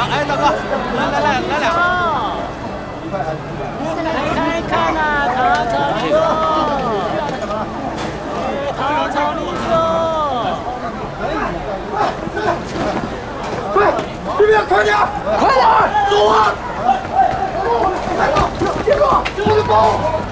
哎，大哥，来俩。 来看啊，他超厉害！他超厉害！ 对，这边快点，快点，走啊！来吧，接住，我的包。